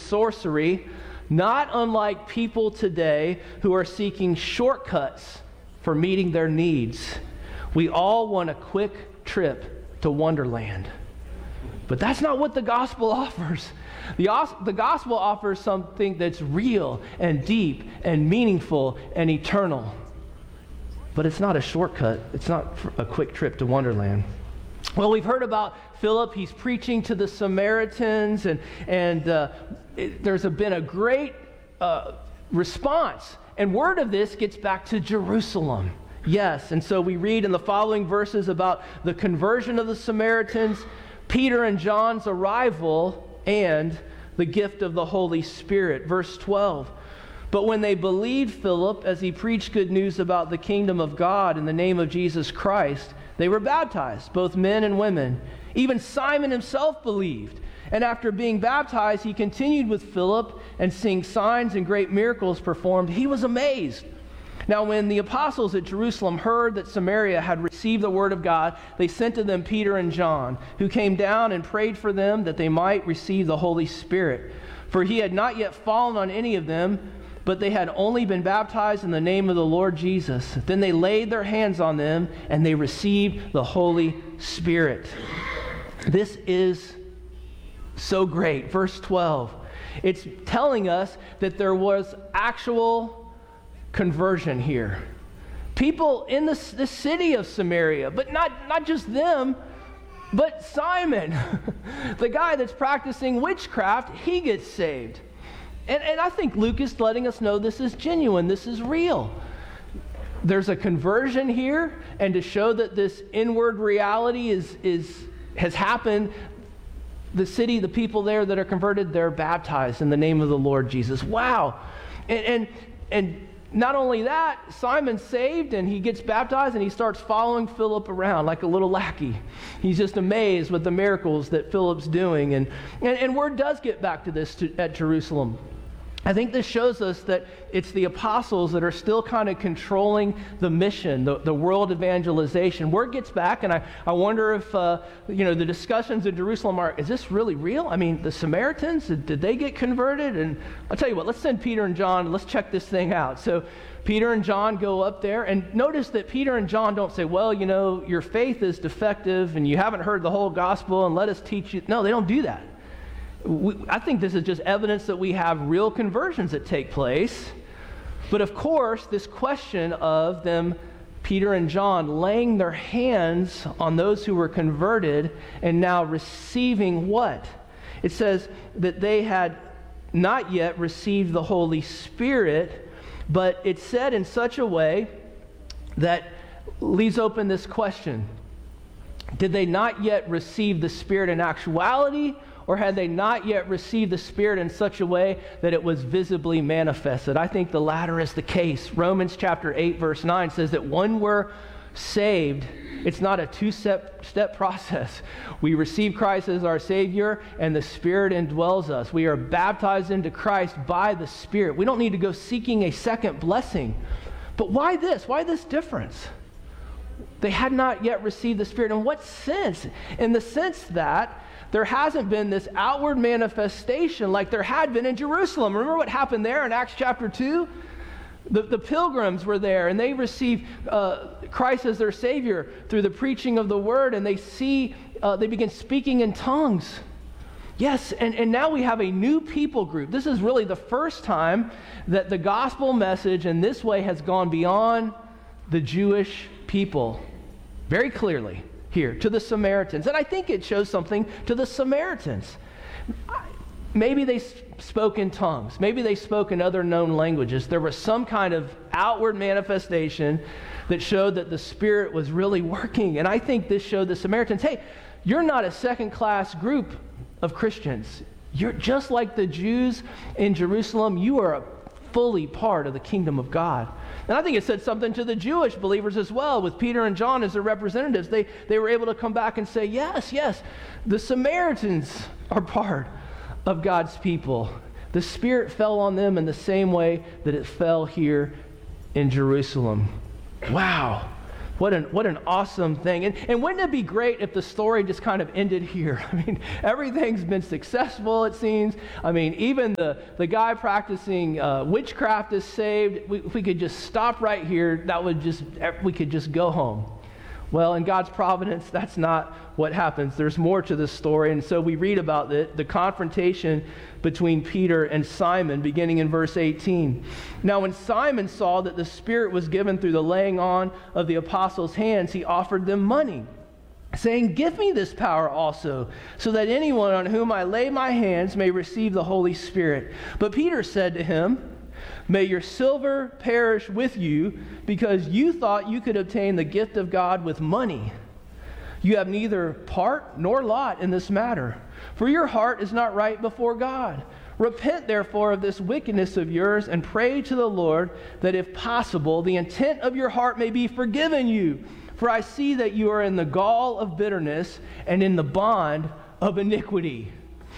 sorcery, not unlike people today who are seeking shortcuts for meeting their needs. We all want a quick trip to Wonderland. But that's not what the gospel offers. The gospel offers something that's real and deep and meaningful and eternal. But it's not a shortcut. It's not a quick trip to Wonderland. Well, we've heard about Philip. He's preaching to the Samaritans, and there's been a great response. And word of this gets back to Jerusalem. Yes, and so we read in the following verses about the conversion of the Samaritans, Peter and John's arrival, and the gift of the Holy Spirit. Verse 12. But when they believed Philip as he preached good news about the kingdom of God in the name of Jesus Christ, they were baptized, both men and women. Even Simon himself believed. And after being baptized, he continued with Philip, and seeing signs and great miracles performed, he was amazed. Now when the apostles at Jerusalem heard that Samaria had received the word of God, they sent to them Peter and John, who came down and prayed for them that they might receive the Holy Spirit. For he had not yet fallen on any of them, but they had only been baptized in the name of the Lord Jesus. Then they laid their hands on them, and they received the Holy Spirit. This is so great. Verse 12. It's telling us that there was actual conversion here. People in the city of Samaria, but not just them, but Simon, the guy that's practicing witchcraft, he gets saved. And I think Luke is letting us know this is genuine, this is real. There's a conversion here, and to show that this inward reality has happened, the city, the people there that are converted, they're baptized in the name of the Lord Jesus. Wow. And not only that, Simon's saved and he gets baptized and he starts following Philip around like a little lackey. He's just amazed with the miracles that Philip's doing. And word does get back to this at Jerusalem. I think this shows us that it's the apostles that are still kind of controlling the mission, the world evangelization. Word gets back, and I wonder if the discussions in Jerusalem are, is this really real? I mean, the Samaritans, did they get converted? And I'll tell you what, let's send Peter and John, let's check this thing out. So Peter and John go up there, and notice that Peter and John don't say, well, your faith is defective, and you haven't heard the whole gospel, and let us teach you. No, they don't do that. I think this is just evidence that we have real conversions that take place. But of course, this question of them, Peter and John, laying their hands on those who were converted and now receiving what? It says that they had not yet received the Holy Spirit, but it's said in such a way that leaves open this question. Did they not yet receive the Spirit in actuality, or had they not yet received the Spirit in such a way that it was visibly manifested? I think the latter is the case. Romans chapter 8, verse 9 says that when we're saved, it's not a two-step process. We receive Christ as our Savior, and the Spirit indwells us. We are baptized into Christ by the Spirit. We don't need to go seeking a second blessing. But why this? Why this difference? They had not yet received the Spirit. In what sense? In the sense that there hasn't been this outward manifestation like there had been in Jerusalem. Remember what happened there in Acts chapter 2? The pilgrims were there, and they received Christ as their Savior through the preaching of the Word, and they begin speaking in tongues. Yes, and now we have a new people group. This is really the first time that the gospel message in this way has gone beyond the Jewish people very clearly here to the Samaritans. And I think it shows something to the Samaritans. Maybe they spoke in tongues. Maybe they spoke in other known languages. There was some kind of outward manifestation that showed that the Spirit was really working. And I think this showed the Samaritans, hey, you're not a second-class group of Christians. You're just like the Jews in Jerusalem. You are fully part of the kingdom of God. And I think it said something to the Jewish believers as well, with Peter and John as their representatives. They were able to come back and say, yes, the Samaritans are part of God's people. The Spirit fell on them in the same way that it fell here in Jerusalem. Wow. What an awesome thing. And wouldn't it be great if the story just kind of ended here? I mean, everything's been successful, it seems. I mean, even the guy practicing witchcraft is saved. If we could just stop right here, we could just go home. Well, in God's providence, that's not what happens. There's more to this story. And so we read about the confrontation between Peter and Simon, beginning in verse 18. Now, when Simon saw that the Spirit was given through the laying on of the apostles' hands, he offered them money, saying, "Give me this power also, so that anyone on whom I lay my hands may receive the Holy Spirit." But Peter said to him, "May your silver perish with you, because you thought you could obtain the gift of God with money. You have neither part nor lot in this matter, for your heart is not right before God. Repent therefore of this wickedness of yours, and pray to the Lord that if possible the intent of your heart may be forgiven you. For I see that you are in the gall of bitterness and in the bond of iniquity."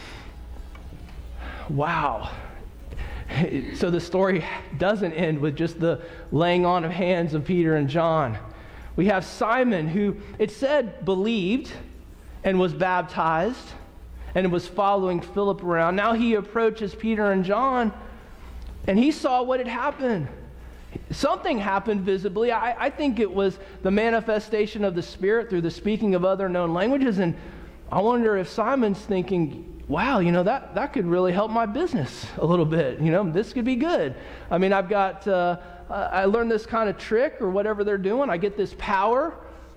Wow. So the story doesn't end with just the laying on of hands of Peter and John. We have Simon, who it said believed and was baptized and was following Philip around. Now he approaches Peter and John, and he saw what had happened. Something happened visibly. I think it was the manifestation of the Spirit through the speaking of other known languages. And I wonder if Simon's thinking, wow, that could really help my business a little bit. This could be good. I mean, I learned this kind of trick or whatever they're doing. I get this power.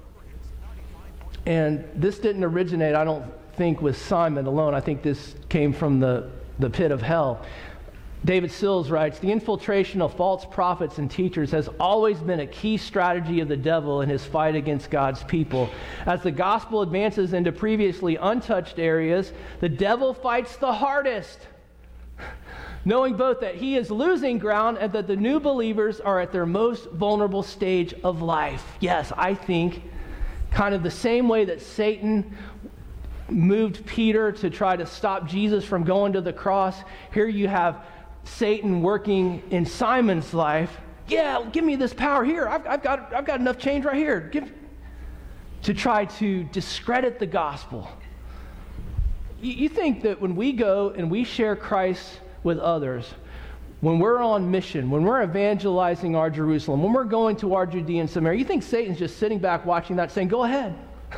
And this didn't originate, I don't think, with Simon alone. I think this came from the pit of hell. David Sills writes, "The infiltration of false prophets and teachers has always been a key strategy of the devil in his fight against God's people. As the gospel advances into previously untouched areas, the devil fights the hardest, knowing both that he is losing ground and that the new believers are at their most vulnerable stage of life." Yes, I think kind of the same way that Satan moved Peter to try to stop Jesus from going to the cross, here you have Satan working in Simon's life. Yeah, give me this power here. I've got enough change right here. To try to discredit the gospel. You think that when we go and we share Christ with others, when we're on mission, when we're evangelizing our Jerusalem, when we're going to our Judea and Samaria, you think Satan's just sitting back watching that saying, "Go ahead"?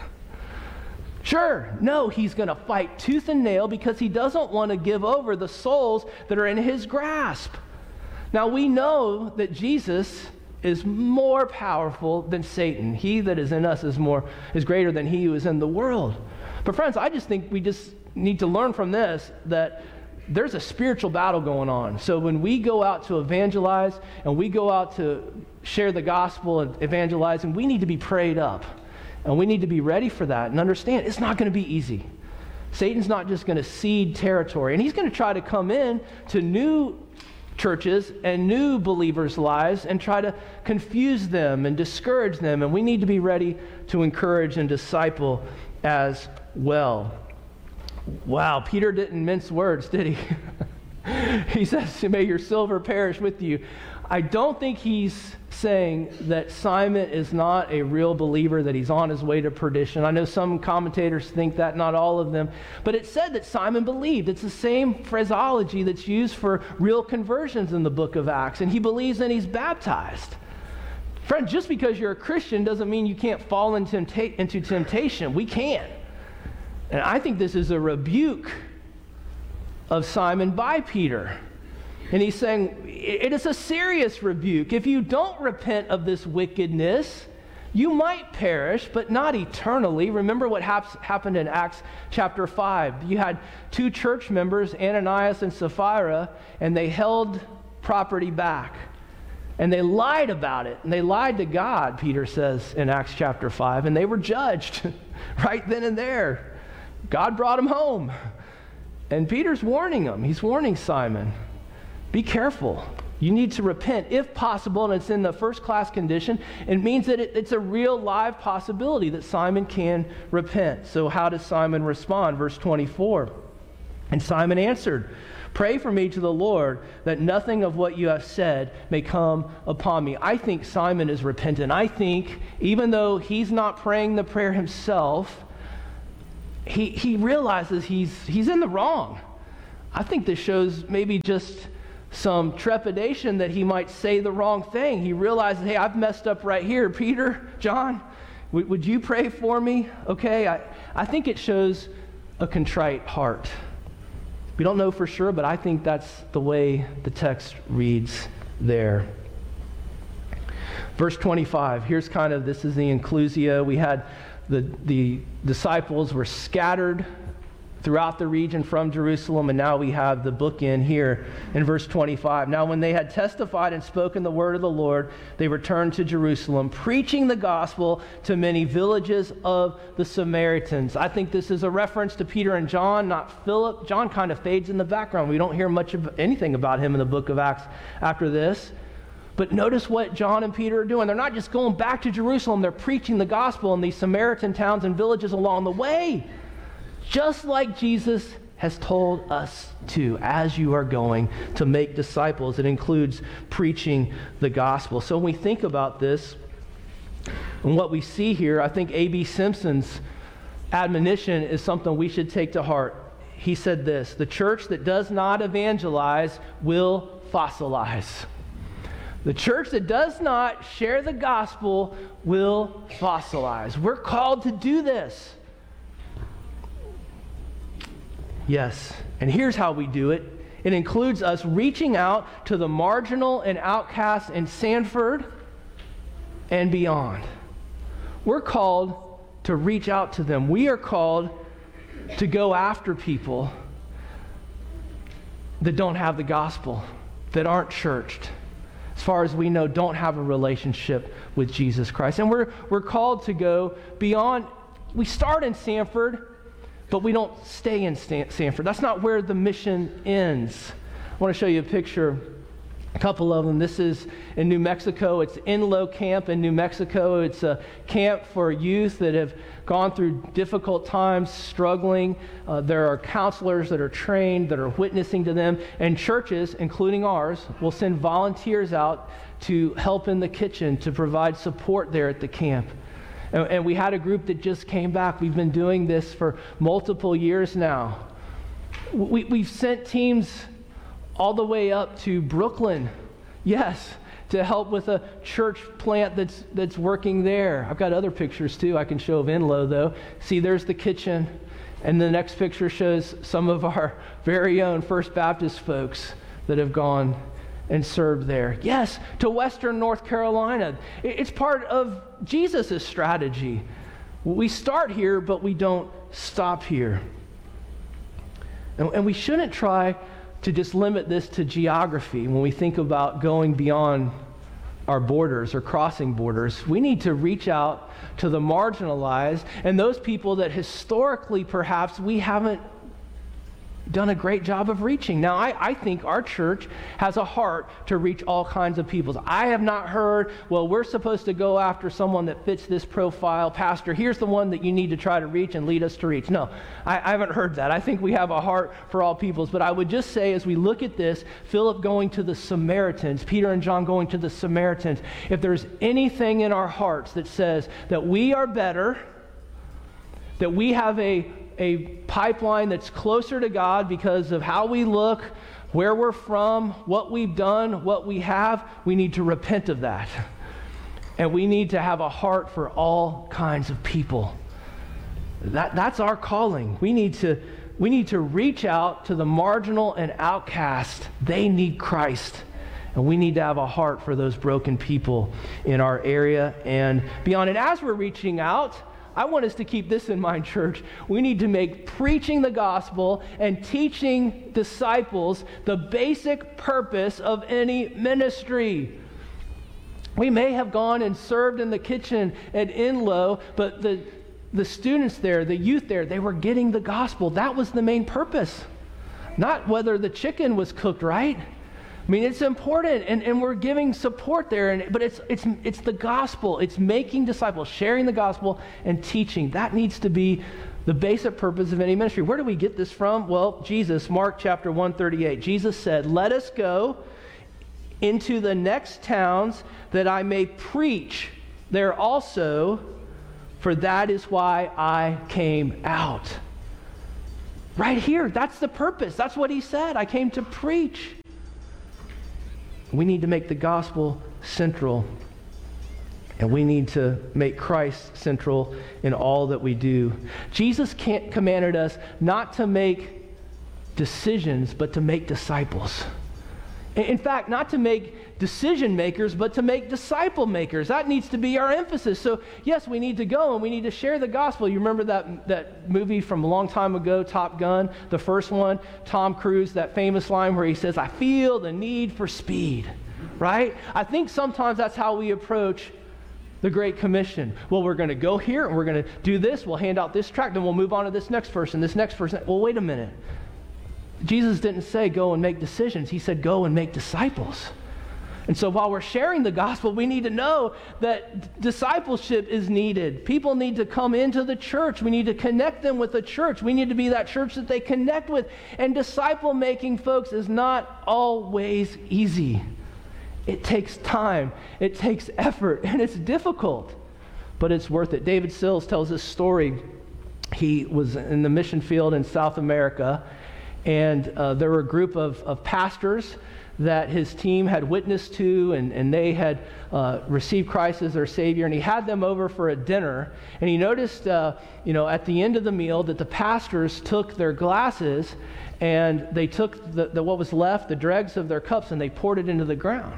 Sure. No, he's going to fight tooth and nail because he doesn't want to give over the souls that are in his grasp. Now, we know that Jesus is more powerful than Satan. He that is in us is greater than he who is in the world. But friends, I just think we just need to learn from this that there's a spiritual battle going on. So when we go out to evangelize and we go out to share the gospel and evangelize, and we need to be prayed up. And we need to be ready for that and understand it's not going to be easy. Satan's not just going to cede territory. And he's going to try to come in to new churches and new believers' lives and try to confuse them and discourage them. And we need to be ready to encourage and disciple as well. Wow, Peter didn't mince words, did he? He says, "May your silver perish with you." I don't think he's saying that Simon is not a real believer, that he's on his way to perdition. I know some commentators think that, not all of them. But it said that Simon believed. It's the same phraseology that's used for real conversions in the book of Acts. And he believes and he's baptized. Friend, just because you're a Christian doesn't mean you can't fall into temptation. We can. And I think this is a rebuke of Simon by Peter. And he's saying, it is a serious rebuke. If you don't repent of this wickedness, you might perish, but not eternally. Remember what happened in Acts chapter 5. You had two church members, Ananias and Sapphira, and they held property back. And they lied about it. And they lied to God, Peter says in Acts chapter 5. And they were judged right then and there. God brought them home. And Peter's warning them. He's warning Simon. Be careful. You need to repent if possible, and it's in the first-class condition. It means that it's a real live possibility that Simon can repent. So how does Simon respond? Verse 24. And Simon answered, Pray for me to the Lord that nothing of what you have said may come upon me. I think Simon is repentant. I think even though he's not praying the prayer himself, he realizes he's in the wrong. I think this shows maybe just some trepidation that he might say the wrong thing. He realizes, hey, I've messed up right here. Peter, John, would you pray for me? Okay, I think it shows a contrite heart. We don't know for sure, but I think that's the way the text reads there. Verse 25, here's this is the inclusio. We had the disciples were scattered throughout the region from Jerusalem, and now we have the bookend here in verse 25. Now when they had testified and spoken the word of the Lord, they returned to Jerusalem, preaching the gospel to many villages of the Samaritans. I think this is a reference to Peter and John, not Philip. John kind of fades in the background. We don't hear much of anything about him in the book of Acts after this. But notice what John and Peter are doing. They're not just going back to Jerusalem. They're preaching the gospel in these Samaritan towns and villages along the way. Just like Jesus has told us to, as you are going to make disciples. It includes preaching the gospel. So when we think about this and what we see here, I think A.B. Simpson's admonition is something we should take to heart. He said this: the church that does not evangelize will fossilize. The church that does not share the gospel will fossilize. We're called to do this. Yes, and here's how we do it. It includes us reaching out to the marginal and outcasts in Sanford and beyond. We're called to reach out to them. We are called to go after people that don't have the gospel, that aren't churched, as far as we know, don't have a relationship with Jesus Christ. And we're called to go beyond. We start in Sanford, but we don't stay in Sanford. That's not where the mission ends. I want to show you a picture, a couple of them. This is in New Mexico. It's Enloe Camp in New Mexico. It's a camp for youth that have gone through difficult times, struggling. There are counselors that are trained, that are witnessing to them. And churches, including ours, will send volunteers out to help in the kitchen, to provide support there at the camp. And we had a group that just came back. We've been doing this for multiple years now. We've sent teams all the way up to Brooklyn, yes, to help with a church plant that's working there. I've got other pictures too I can show of Enloe though. See, there's the kitchen. And the next picture shows some of our very own First Baptist folks that have gone and served there. Yes, to Western North Carolina. It's part of Jesus' strategy. We start here, but we don't stop here. And we shouldn't try to just limit this to geography when we think about going beyond our borders or crossing borders. We need to reach out to the marginalized and those people that historically perhaps we haven't done a great job of reaching. Now, I think our church has a heart to reach all kinds of people. I have not heard, well, we're supposed to go after someone that fits this profile. Pastor, here's the one that you need to try to reach and lead us to reach. No, I haven't heard that. I think we have a heart for all peoples. But I would just say, as we look at this, Philip going to the Samaritans, Peter and John going to the Samaritans, if there's anything in our hearts that says that we are better, that we have a pipeline that's closer to God because of how we look, where we're from, what we've done, what we have, we need to repent of that. And we need to have a heart for all kinds of people. That's our calling. We need to reach out to the marginal and outcast. They need Christ. And we need to have a heart for those broken people in our area and beyond. And as we're reaching out, I want us to keep this in mind, church. We need to make preaching the gospel and teaching disciples the basic purpose of any ministry. We may have gone and served in the kitchen at Enloe, but the students there, the youth there, they were getting the gospel. That was the main purpose. Not whether the chicken was cooked right. I mean, it's important, and we're giving support there, but it's the gospel. It's making disciples, sharing the gospel, and teaching. That needs to be The basic purpose of any ministry. Where do we get this from? Well, Jesus, Mark chapter 1:38. Jesus said, "Let us go into the next towns that I may preach there also, for that is why I came out." Right here, that's the purpose. That's what he said. I came to preach. We need to make the gospel central. And we need to make Christ central in all that we do. Jesus commanded us not to make decisions, but to make disciples. In fact, not to make decision makers, but to make disciple makers. That needs to be our emphasis. So, yes, we need to go and we need to share the gospel. You remember that movie from a long time ago, Top Gun, the first one, Tom Cruise, that famous line where he says, "I feel the need for speed," right? I think sometimes that's how we approach the Great Commission. Well, we're going to go here and we're going to do this. We'll hand out this tract, then we'll move on to this next person, this next person. Well, wait a minute. Jesus didn't say go and make decisions. He said go and make disciples. And so while we're sharing the gospel, we need to know that discipleship is needed. People need to come into the church. We need to connect them with the church. We need to be that church that they connect with. And disciple making, folks, is not always easy. It takes time, it takes effort, and it's difficult, but it's worth it. David Sills tells this story. He was in the mission field in South America, and there were a group of pastors that his team had witnessed to, and they had received Christ as their Savior, and he had them over for a dinner, and he noticed, at the end of the meal that the pastors took their glasses, and they took what was left, the dregs of their cups, and they poured it into the ground.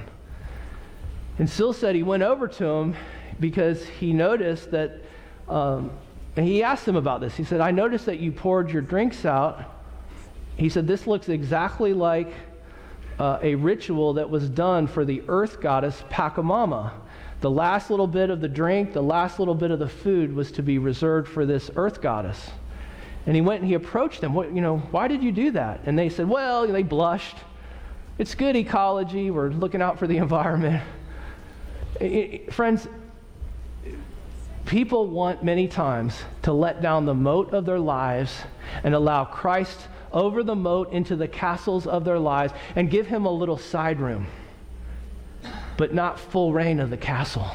And Sills said he went over to him because he noticed that, and he asked him about this. He said, "I noticed that you poured your drinks out." He said, "This looks exactly like a ritual that was done for the earth goddess Pachamama. The last little bit of the drink, the last little bit of the food was to be reserved for this earth goddess." And he went and he approached them. Why did you do that? And they said, well, they blushed. It's good ecology. We're looking out for the environment. Friends, people want many times to let down the moat of their lives and allow Christ over the moat into the castles of their lives and give him a little side room, but not full reign of the castle.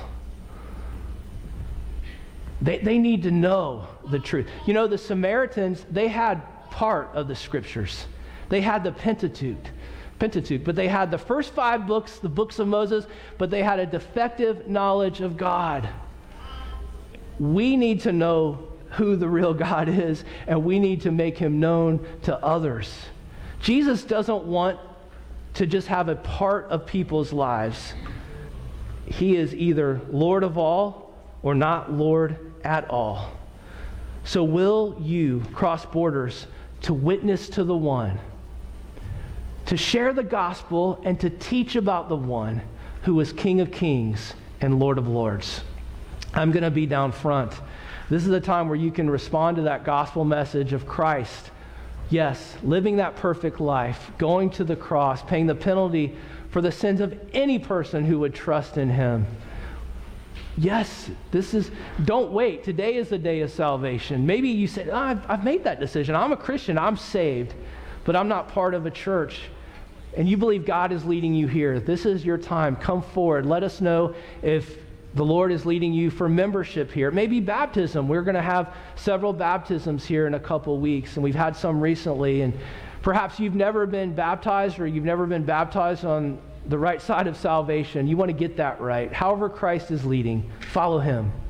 They need to know the truth. The Samaritans, they had part of the scriptures. They had the Pentateuch, but they had the first 5 books, the books of Moses, but they had a defective knowledge of God. We need to know who the real God is, and we need to make him known to others. Jesus doesn't want to just have a part of people's lives. He is either Lord of all or not Lord at all. So will you cross borders to witness to the one, to share the gospel, and to teach about the one who is King of Kings and Lord of Lords? I'm going to be down front. This is a time where you can respond to that gospel message of Christ. Yes, living that perfect life, going to the cross, paying the penalty for the sins of any person who would trust in him. Yes, don't wait. Today is the day of salvation. Maybe you said, I've made that decision. I'm a Christian. I'm saved, but I'm not part of a church. And you believe God is leading you here. This is your time. Come forward. Let us know if the Lord is leading you for membership here. It may be baptism. We're going to have several baptisms here in a couple weeks, and we've had some recently. And perhaps you've never been baptized, or you've never been baptized on the right side of salvation. You want to get that right. However Christ is leading, follow him.